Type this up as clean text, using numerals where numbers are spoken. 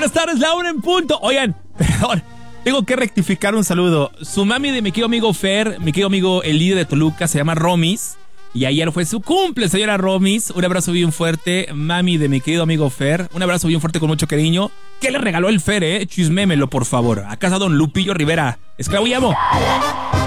Buenas tardes, la 1 en punto. Oigan, perdón, tengo que rectificar un saludo. Su mami de mi querido amigo Fer, mi querido amigo el líder de Toluca, se llama Romis. Y ayer fue su cumple, señora Romis. Un abrazo bien fuerte, mami de mi querido amigo Fer. Un abrazo bien fuerte con mucho cariño. ¿Qué le regaló el Fer, Chismémelo, por favor. Acá está don Lupillo Rivera. Esclavo y amo.